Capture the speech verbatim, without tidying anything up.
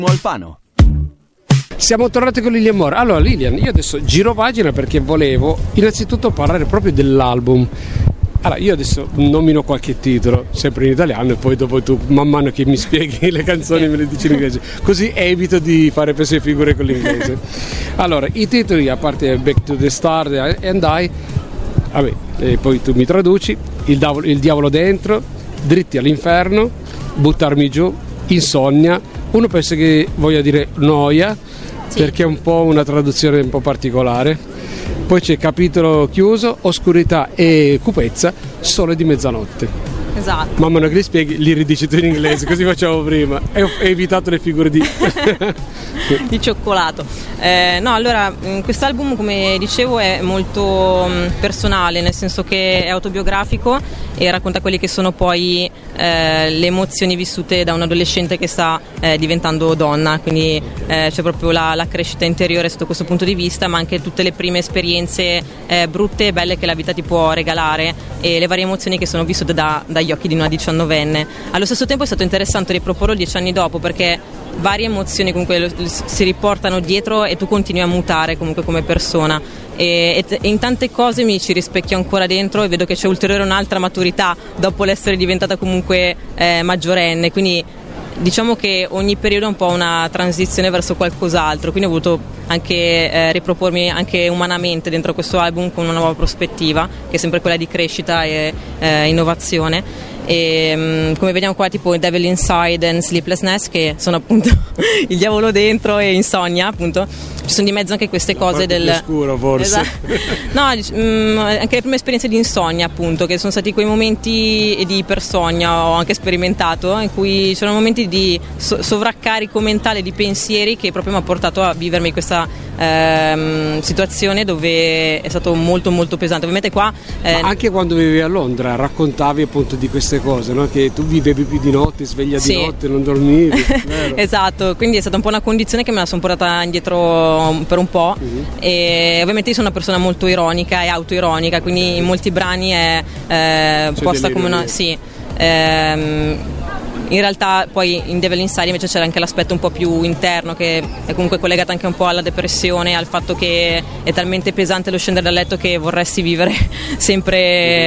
Alfano. Siamo tornati con Lilian Moore. Allora Lilian, io adesso giro pagina perché volevo innanzitutto parlare proprio dell'album. Allora io adesso nomino qualche titolo, sempre in italiano, e poi dopo tu man mano che mi spieghi le canzoni me le dici in inglese, così evito di fare pessime figure con l'inglese. Allora, i titoli, a parte Back to the Start and I, vabbè, e poi tu mi traduci, il diavolo, il diavolo dentro, Dritti all'inferno, Buttarmi giù, Insonnia. Uno pensa che voglia dire noia, sì, perché è un po' una traduzione un po' particolare. Poi c'è Capitolo chiuso, Oscurità e Cupezza, Sole di mezzanotte. Esatto. Man mano che li spieghi li ridici tu in inglese, così facciamo prima. E ho evitato le figure di di cioccolato. Eh, no, allora, quest'album, come dicevo, è molto personale, nel senso che è autobiografico e racconta quelle che sono poi eh, le emozioni vissute da un adolescente che sta eh, diventando donna, quindi eh, c'è proprio la, la crescita interiore sotto questo punto di vista, ma anche tutte le prime esperienze eh, brutte e belle che la vita ti può regalare e le varie emozioni che sono vissute da, dagli occhi di una diciannovenne. Allo stesso tempo è stato interessante riproporlo dieci anni dopo, perché varie emozioni comunque si riportano dietro e tu continui a mutare comunque come persona, e, e in tante cose mi ci rispecchio ancora dentro e vedo che c'è ulteriore un'altra maturità dopo l'essere diventata comunque eh, maggiorenne, quindi diciamo che ogni periodo è un po' una transizione verso qualcos'altro, quindi ho voluto anche eh, ripropormi anche umanamente dentro questo album con una nuova prospettiva, che è sempre quella di crescita e eh, innovazione. E um, come vediamo qua, tipo Devil Inside and Sleeplessness, che sono appunto il diavolo dentro e Insonnia, appunto ci sono di mezzo anche queste cose del oscuro, forse. Esatto. No, um, anche le prime esperienze di insonnia, appunto, che sono stati quei momenti di ipersonnia, ho anche sperimentato, in cui c'erano momenti di so- sovraccarico mentale di pensieri che proprio mi ha portato a vivermi questa ehm, situazione dove è stato molto molto pesante. Ovviamente qua eh, Ma anche quando vivevi a Londra raccontavi appunto di queste cose, no? Che tu vivevi più di notte, sveglia sì. di notte, non dormivi. Esatto, quindi è stata un po' una condizione che me la sono portata indietro per un po', uh-huh. E ovviamente io sono una persona molto ironica e autoironica, quindi in molti brani è eh, posta come una sì, ehm, in realtà poi in Devil Inside invece c'era anche l'aspetto un po' più interno, che è comunque collegato anche un po' alla depressione, al fatto che è talmente pesante lo scendere dal letto che vorresti vivere sempre